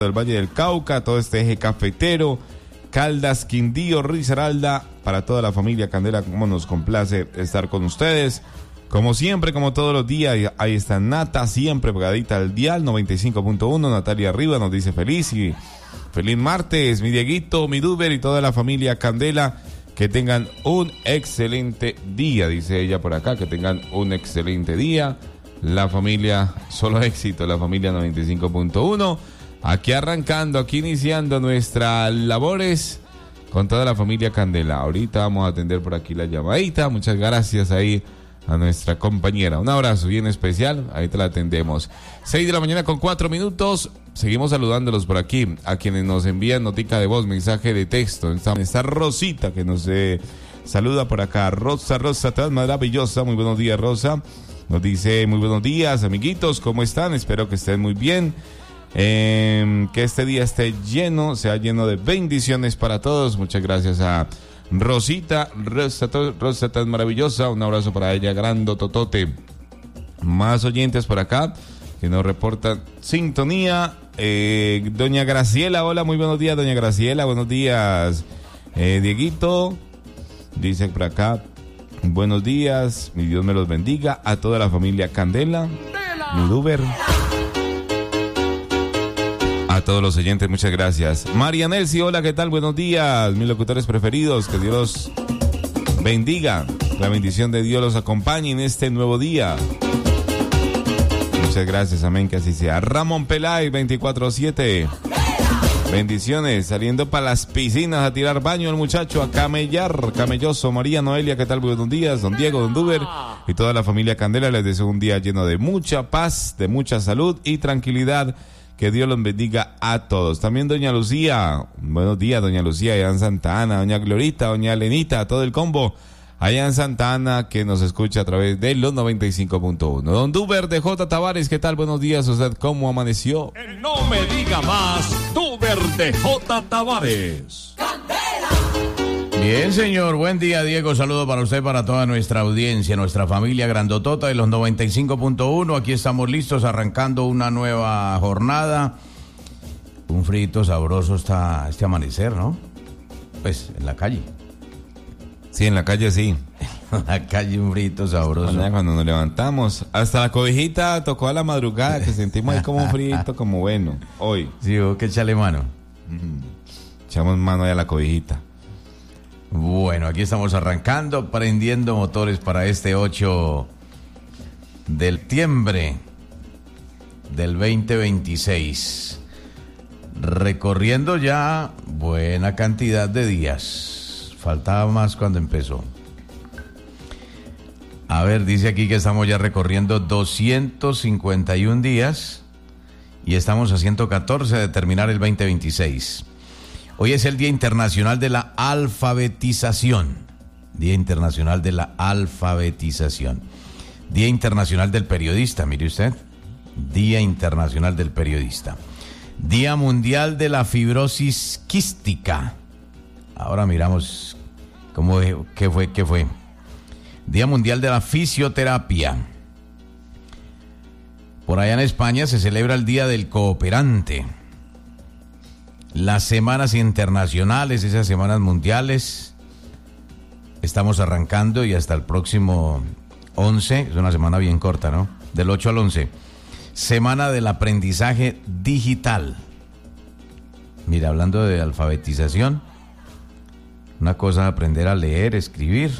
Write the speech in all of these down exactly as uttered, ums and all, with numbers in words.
del Valle del Cauca, todo este eje cafetero, Caldas, Quindío, Risaralda, para toda la familia Candela, como nos complace estar con ustedes. Como siempre, como todos los días, ahí está Nata, siempre pegadita al dial, noventa y cinco punto uno, Natalia Arriba nos dice feliz y feliz martes, mi Dieguito, mi Duber y toda la familia Candela, que tengan un excelente día, dice ella por acá, que tengan un excelente día, la familia, solo éxito, la familia noventa y cinco punto uno, aquí arrancando, aquí iniciando nuestras labores con toda la familia Candela. Ahorita vamos a atender por aquí la llamadita, muchas gracias ahí a nuestra compañera, un abrazo bien especial, ahí te la atendemos. Seis de la mañana con cuatro minutos, seguimos saludándolos por aquí, a quienes nos envían notica de voz, mensaje de texto. Está, está Rosita que nos eh, saluda por acá, Rosa, Rosa, tan maravillosa, muy buenos días Rosa, nos dice muy buenos días amiguitos, ¿cómo están? Espero que estén muy bien, eh, que este día esté lleno, sea lleno de bendiciones para todos. Muchas gracias a Rosita, Rosa, Rosa tan maravillosa, un abrazo para ella, grande totote. Más oyentes por acá que nos reportan sintonía. eh, Doña Graciela, hola, muy buenos días Doña Graciela, buenos días eh, Dieguito, dice por acá, buenos días, mi Dios me los bendiga, a toda la familia Candela, mi Duber, a todos los oyentes, muchas gracias. María Nelsi, hola, ¿qué tal? Buenos días, mis locutores preferidos, que Dios los bendiga, la bendición de Dios los acompañe en este nuevo día. Muchas gracias, amén, que así sea. Ramón Pelay, veinticuatro siete, bendiciones, saliendo para las piscinas a tirar baño el muchacho, a camellar, camelloso. María Noelia, ¿qué tal? Buenos días, don Diego, don Duber y toda la familia Candela, les deseo un día lleno de mucha paz, de mucha salud y tranquilidad. Que Dios los bendiga a todos. También doña Lucía, buenos días doña Lucía, allá en Santa Ana, doña Glorita, doña Lenita, todo el combo allá en Santa Ana que nos escucha a través de los noventa y cinco punto uno. Don Duber de J. Tavares, ¿qué tal? Buenos días, ¿usted cómo amaneció? No me diga más, Duber de J. Tavares. Bien, señor, buen día, Diego, saludo para usted, para toda nuestra audiencia, nuestra familia grandotota de los noventa y cinco punto uno, aquí estamos listos, arrancando una nueva jornada, un frito sabroso está este amanecer, ¿no? Pues, en la calle. Sí, en la calle sí. En la calle un frito sabroso. Cuando, cuando nos levantamos, hasta la cobijita tocó a la madrugada, que sentimos ahí como un frito, como bueno, hoy. Sí, hubo que echarle mano. Mm, echamos mano ahí a la cobijita. Bueno, aquí estamos arrancando, prendiendo motores para este ocho de septiembre del veinte veintiséis. Recorriendo ya buena cantidad de días. Faltaba más cuando empezó. A ver, dice aquí que estamos ya recorriendo doscientos cincuenta y uno días y estamos a ciento catorce de terminar el veinte veintiséis. Hoy es el Día Internacional de la Alfabetización. Día Internacional de la Alfabetización. Día Internacional del Periodista, mire usted. Día Internacional del Periodista. Día Mundial de la Fibrosis Quística. Ahora miramos cómo, qué fue, qué fue. Día Mundial de la Fisioterapia. Por allá en España se celebra el Día del Cooperante. Las semanas internacionales, esas semanas mundiales, estamos arrancando y hasta el próximo once, es una semana bien corta, ¿no? Del ocho al once. Semana del aprendizaje digital. Mira, hablando de alfabetización, una cosa es aprender a leer, escribir,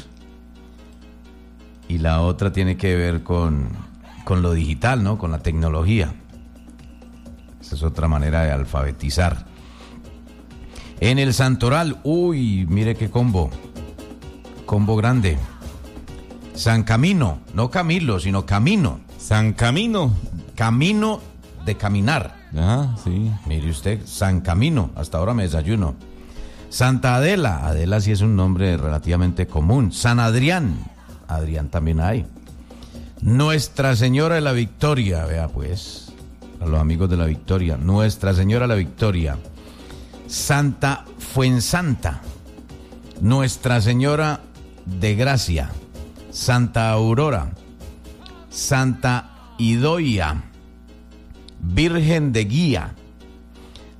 y la otra tiene que ver con, con lo digital, ¿no? Con la tecnología. Esa es otra manera de alfabetizar. En el Santoral, uy, mire qué combo, combo grande. San Camino, no Camilo, sino Camino. San Camino. Camino de caminar. Ah, sí. Mire usted, San Camino, hasta ahora me desayuno. Santa Adela, Adela sí es un nombre relativamente común. San Adrián, Adrián también hay. Nuestra Señora de la Victoria, vea pues, a los amigos de la Victoria, Nuestra Señora de la Victoria. Santa Fuensanta, Nuestra Señora de Gracia, Santa Aurora, Santa Idoia, Virgen de Guía,